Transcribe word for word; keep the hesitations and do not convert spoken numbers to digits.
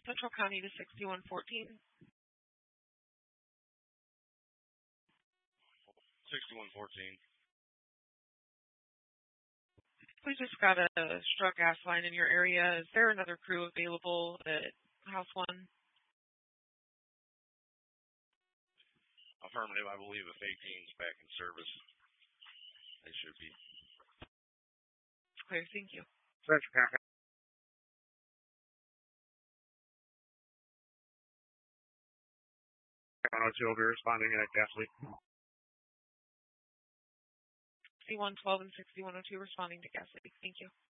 Central County to sixty-one fourteen. sixty-one fourteen. We just got a struck gas line in your area. Is there another crew available at House one? Affirmative. I believe if eighteen's back in service, they should be. Clear. Thank you. Central County. one oh two will be responding at gas leak. sixty-one twelve and sixty-one oh two responding to gas leak. Thank you.